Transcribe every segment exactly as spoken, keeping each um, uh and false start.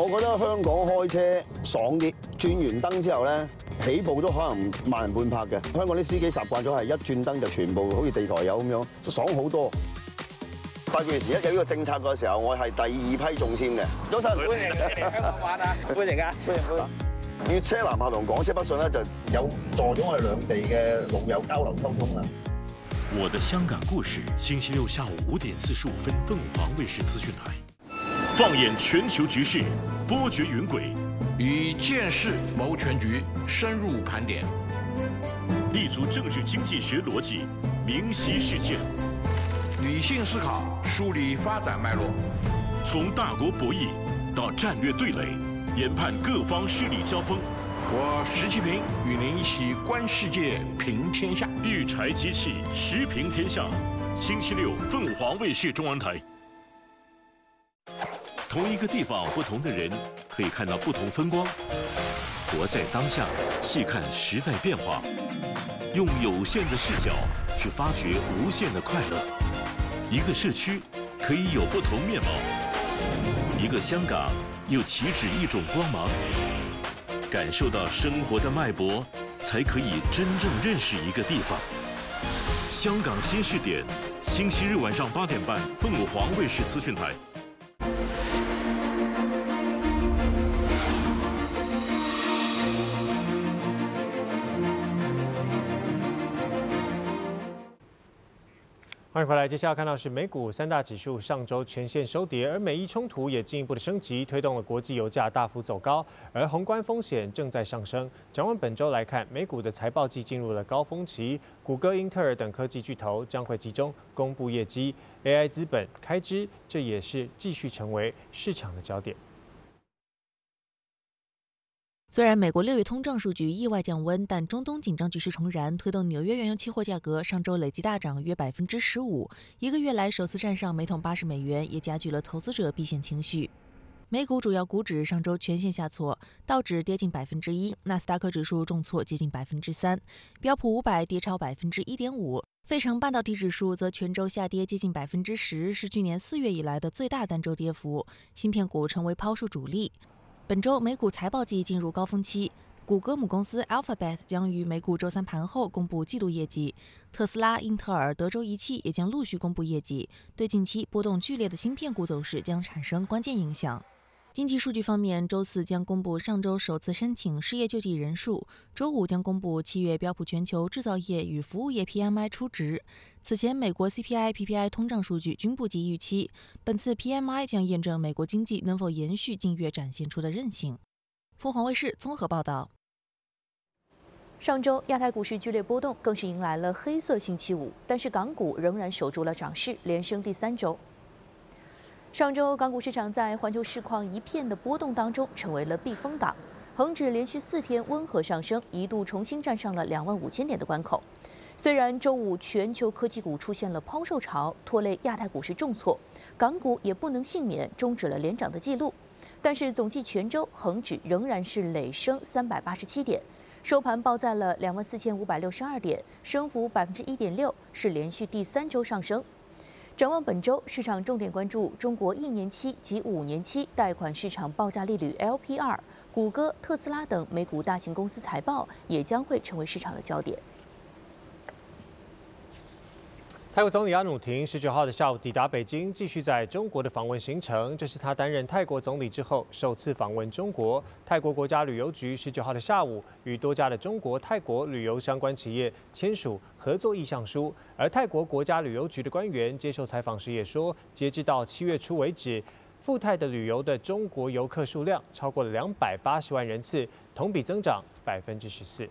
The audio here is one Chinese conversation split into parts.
我覺得香港開車爽啲，轉完燈之後咧，起步都可能慢人半拍嘅。香港啲司機習慣咗係一轉燈就全部好似地台油咁樣，爽好多。八月時一有呢個政策嘅時候，我係第二批中籤嘅。早晨，歡迎嚟香港玩啊！歡迎啊！歡迎歡迎。粵車南下同港車北上咧，就有助咗我哋兩地嘅路友交流溝通啦。 我的香港故事，星期六下午五點四十五分，鳳凰衛視資訊台。放眼全球局勢，波谲雲軌， 以見識謀全局，深入盤點， 立足政治經濟學邏輯，明晰事件， 理性思考，梳理發展脈絡， 從大國博弈到戰略對壘，研判各方勢力交鋒。 我石啟平與您一起觀世界，評天下。 御柴機器時評天下，星期六鳳凰衛視中文台。同一個地方，不同的人可以看到不同風光。活在當下，細看時代變化，用有限的視角去發掘無限的快樂。一個社區可以有不同面貌，一個香港又豈止一種光芒。感受到生活的脈搏，才可以真正認識一個地方。香港新視點，星期日晚上八點半，鳳凰衛視資訊台。 欢迎回来，接下来看到是美股三大指数上周全线收跌，而美伊冲突也进一步的升级，推动了国际油价大幅走高，而宏观风险正在上升。展望本周来看，美股的财报季进入了高峰期，谷歌、英特尔等科技巨头将会集中公布业绩 ，A I 资本开支，这也是继续成为市场的焦点。 虽然美国六月通胀数据意外降温，但中东紧张局势重燃，推动纽约原油期货价格上周累计大涨约百分之十五，一个月来首次站上每桶八十美元，也加剧了投资者避险情绪。美股主要股指上周全线下挫，道指跌近百分之一，纳斯达克指数重挫接近百分之三，标普五百跌超百分之一点五，费城半导体指数则全周下跌接近百分之十，是去年四月以来的最大单周跌幅。芯片股成为抛售主力。本周美股财报季进入高峰期，谷歌母公司 Alphabet 将于美股周三盘后公布季度业绩，特斯拉、英特尔、德州仪器也将陆续公布业绩，对近期波动剧烈的芯片股走势将产生关键影响。经济数据方面，周四将公布上周首次申请失业救济人数，周五将公布七月标普全球制造业与服务业 P M I 初值。此前，美国 C P I、P P I 通胀数据均不及预期，本次 P M I 将验证美国经济能否延续近月展现出的韧性。凤凰卫视综合报道。 上周亚太股市剧烈波动，更是迎来了黑色星期五，但是港股仍然守住了涨势，连升第三周。上周港股市场在环球市况一片的波动当中，成为了避风港。恒指连续四天温和上升，一度重新站上了两万五千点的关口。虽然周五全球科技股出现了抛售潮，拖累亚太股市重挫，港股也不能幸免，终止了连涨的记录。但是总计全周恒指仍然是累升三百八十七点，收盘报在了两万四千五百六十二点，升幅百分之一点六，是连续第三周上升。展望本周，市场重点关注中国一年期及五年期贷款市场报价利率 L P R， 谷歌、特斯拉等美股大型公司财报也将会成为市场的焦点。 泰国总理阿努廷十九号的下午抵达北京，继续在中国的访问行程。这是他担任泰国总理之后首次访问中国。泰国国家旅游局十九号的下午与多家的中国、泰国旅游相关企业签署合作意向书。而泰国国家旅游局的官员接受采访时也说，截至到七月初为止，赴泰的旅游的中国游客数量超过了两百八十万人次，同比增长百分之十四。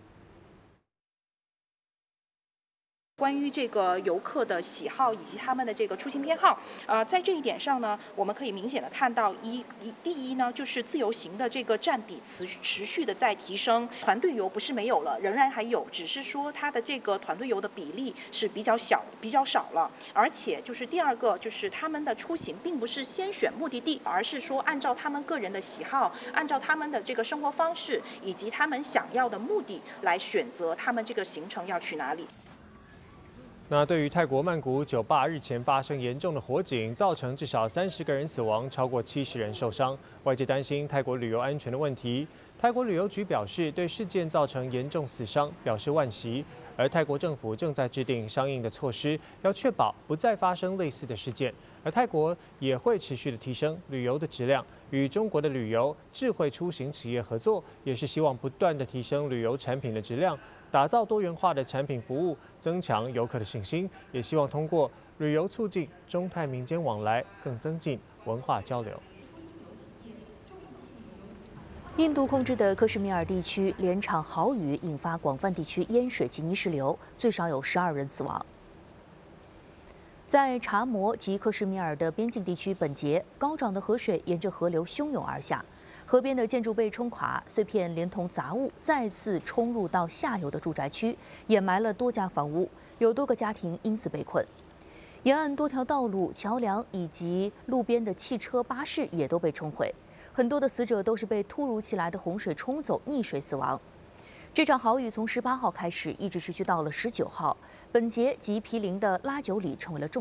关于这个游客的喜好以及他们的这个出行偏好，呃，在这一点上呢，我们可以明显的看到一一第一呢，就是自由行的这个占比持持续的在提升，团队游不是没有了，仍然还有，只是说它的这个团队游的比例是比较小、比较少了。而且就是第二个，就是他们的出行并不是先选目的地，而是说按照他们个人的喜好，按照他们的这个生活方式以及他们想要的目的来选择他们这个行程要去哪里。 那对于泰国曼谷酒吧日前发生严重的火警，造成至少三十个人死亡，超过七十人受伤，外界担心泰国旅游安全的问题。泰国旅游局表示，对事件造成严重死伤表示惋惜，而泰国政府正在制定相应的措施，要确保不再发生类似的事件。而泰国也会持续的提升旅游的质量，与中国的旅游智慧出行企业合作，也是希望不断的提升旅游产品的质量，打造多元化的产品服务，增强游客的信心，也希望通过旅游促进中泰民间往来，更增进文化交流。 印度控制的克什米尔地区连场豪雨引发广泛地区淹水及泥石流，最少有十二人死亡。在查谟及克什米尔的边境地区本节，高涨的河水沿着河流汹涌而下，河边的建筑被冲垮，碎片连同杂物再次冲入到下游的住宅区，掩埋了多家房屋，有多个家庭因此被困。沿岸多条道路、桥梁以及路边的汽车、巴士也都被冲毁。很多的死者都是被突如其来的洪水冲走，溺水死亡。这场豪雨从十八号开始，一直持续到了十九号。本节及毗邻的拉久里成为了重